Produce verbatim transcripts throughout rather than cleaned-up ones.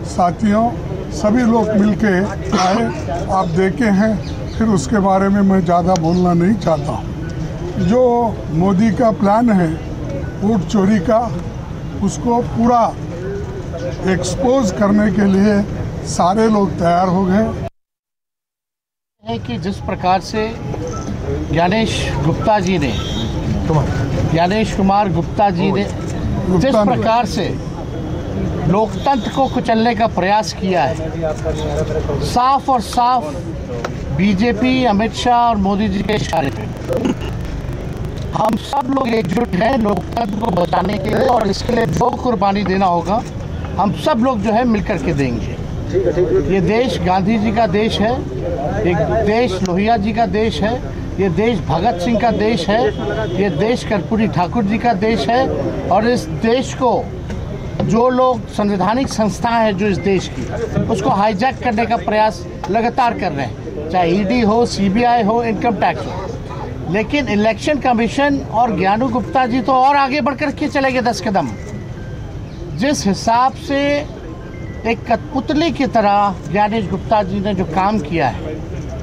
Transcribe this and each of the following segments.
साथियों सभी लोग मिलके आए, आप देखे हैं, फिर उसके बारे में मैं ज़्यादा बोलना नहीं चाहता हूँ। जो मोदी का प्लान है वोट चोरी का, उसको पूरा एक्सपोज करने के लिए सारे लोग तैयार हो गए है कि जिस प्रकार से ज्ञानेश गुप्ता जी ने ज्ञानेश कुमार गुप्ता जी ने जिस प्रकार से लोकतंत्र को कुचलने का प्रयास किया है, साफ और साफ बीजेपी, अमित शाह और मोदी जी के इशारे पे हम सब लोग एकजुट हैं लोकतंत्र को बचाने के लिए, और इसके लिए जो कुर्बानी देना होगा हम सब लोग जो है मिलकर के देंगे। ये देश गांधी जी का देश है, ये देश लोहिया जी का देश है, ये देश भगत सिंह का देश है, ये देश कर्पूरी ठाकुर जी का देश है। और इस देश को जो लोग संवैधानिक संस्थाएं हैं जो इस देश की, उसको हाईजैक करने का प्रयास लगातार कर रहे हैं, चाहे ईडी हो, सीबीआई हो, इनकम टैक्स हो। लेकिन इलेक्शन कमीशन और ज्ञानू गुप्ता जी तो और आगे बढ़कर के चले गए दस कदम। जिस हिसाब से एक कठपुतली की तरह ज्ञानेश गुप्ता जी ने जो काम किया है,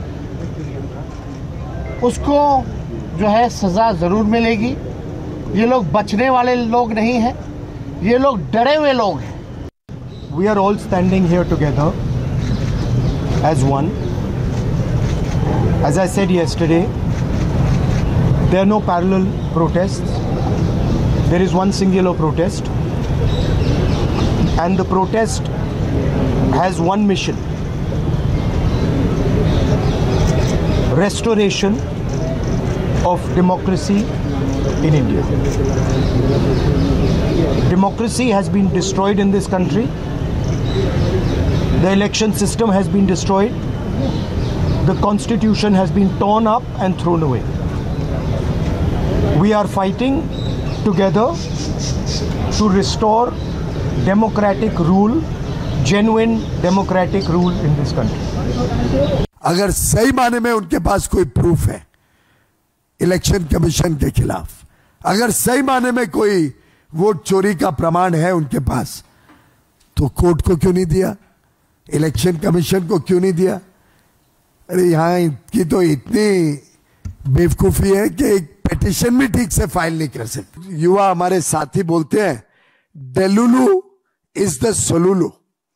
उसको जो है सज़ा ज़रूर मिलेगी। ये लोग बचने वाले लोग नहीं हैं, ये लोग डरे हुए लोग हैं। We are all standing here together as one. As I said yesterday, there are no parallel protests. There is one singular protest, and the protest has one mission: restoration of democracy in India. Democracy has been destroyed in this country. The election system has been destroyed. The constitution has been torn up and thrown away. We are fighting together to restore democratic rule, genuine democratic rule in this country. अगर सही माने में उनके पास कोई proof है election commission के खिलाफ, अगर सही माने में कोई वोट चोरी का प्रमाण है उनके पास, तो कोर्ट को क्यों नहीं दिया, इलेक्शन कमीशन को क्यों नहीं दिया? अरे यहां की तो इतनी बेवकूफी है कि एक पिटीशन भी ठीक से फाइल नहीं कर सकते। युवा हमारे साथी बोलते हैं डेलुलू इज द सोलुलू।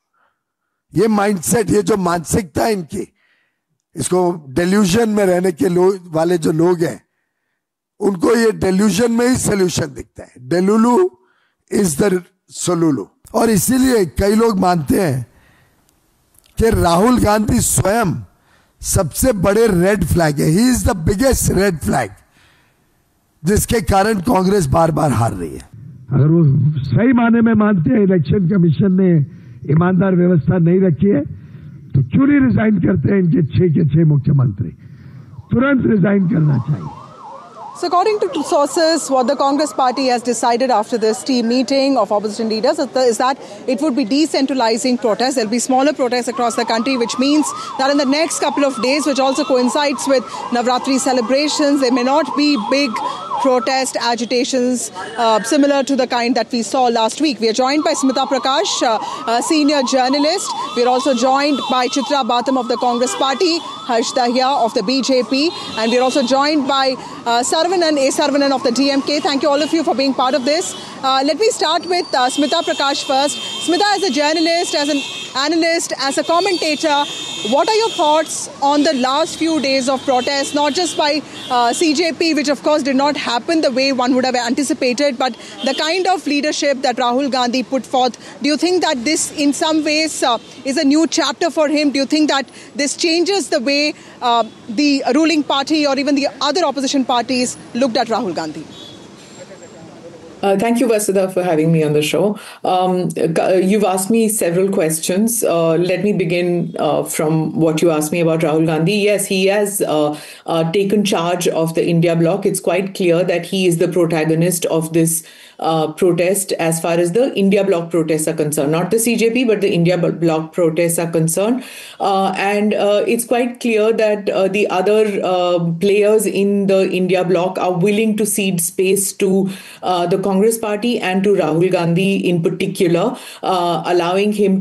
ये माइंडसेट, ये जो मानसिकता है इनकी, इसको डेल्यूजन में रहने के लोग वाले जो लोग हैं, उनको ये डेल्यूजन में ही सोल्यूशन दिखता है। डेलुलू इज द सोलुलू। और इसीलिए कई लोग मानते हैं कि राहुल गांधी स्वयं सबसे बड़े रेड फ्लैग है। He is the biggest red flag, जिसके कारण कांग्रेस बार बार हार रही है। अगर वो सही माने में मानते हैं इलेक्शन कमीशन ने ईमानदार व्यवस्था नहीं रखी है, तो क्यों नहीं रिजाइन करते हैं इनके छह के छह मुख्यमंत्री? तुरंत रिजाइन करना चाहिए। So according to sources, what the Congress party has decided after this team meeting of opposition leaders is that it would be decentralizing protests. There will be smaller protests across the country, which means that in the next couple of days, which also coincides with Navratri celebrations, there may not be big protest agitations uh, similar to the kind that we saw last week. We are joined by Smita Prakash, uh, a senior journalist. We are also joined by Chitra Batam of the Congress party, Harsh Dahiya of the B J P, and we are also joined by uh, Saravanan, A. Saravanan of the D M K. Thank you all of you for being part of this. Uh, let me start with uh, Smita Prakash first. Smita, as a journalist, as an analyst, as a commentator, what are your thoughts on the last few days of protests, not just by uh, C J P, which of course did not happen the way one would have anticipated, but the kind of leadership that Rahul Gandhi put forth? Do you think that this in some ways uh, is a new chapter for him? Do you think that this changes the way uh, the ruling party or even the other opposition parties looked at Rahul Gandhi? Uh, thank you, Vasudha, for having me on the show. Um, you've asked me several questions. Uh, let me begin uh, from what you asked me about Rahul Gandhi. Yes, he has uh, uh, taken charge of the India bloc. It's quite clear that he is the protagonist of this uh, protest as far as the India bloc protests are concerned. Not the C J P, but the India bloc protests are concerned. Uh, and uh, it's quite clear that uh, the other uh, players in the India bloc are willing to cede space to uh, the Congress party and to Rahul Gandhi in particular, uh, allowing him